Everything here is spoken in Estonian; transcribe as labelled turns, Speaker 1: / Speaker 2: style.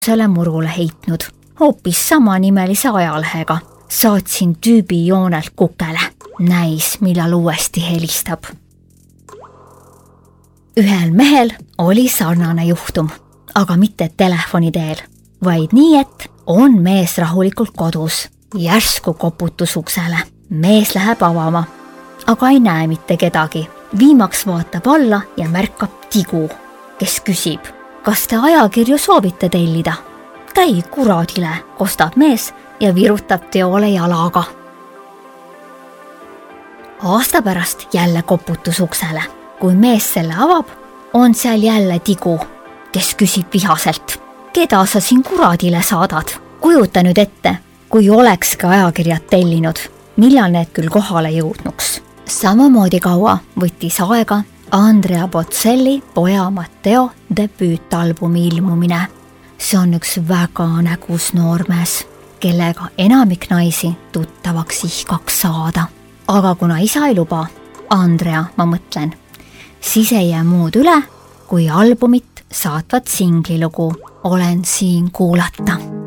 Speaker 1: selle murule heitnud, hoopis samanimelise ajalehega. Saatsin tüübi joonelt kukele. Näis, millal uuesti helistab. Ühel mehel oli sarnane juhtum, aga mitte telefoni teel, vaid nii, et on mees rahulikult kodus. Järsku koputus uksele. Mees läheb avama, aga ei näe mitte kedagi. Viimaks vaatab alla ja märkab Tigu, kes küsib, kas te ajakirju soovite tellida? Käi kuradile, kostab mees ja virutab teole jalaga. Aasta pärast jälle koputus uksele. Kui mees selle avab, on seal jälle Tigu, kes küsib vihaselt, keda sa siin kuradile saadad? Kujuta nüüd ette, kui olekski ajakirjad tellinud, millal need küll kohale jõudnuks. Samamoodi kaua võttis aega Andrea Bocelli poja Matteo debüütalbumi ilmumine. See on üks väga nägus noormees, kellega enamik naisi tuttavaks ihkaks saada. Aga kuna isa ei luba, Andrea, ma mõtlen, siis ei jää muud üle, kui albumit saatvat singlilugu Olen siin kuulata.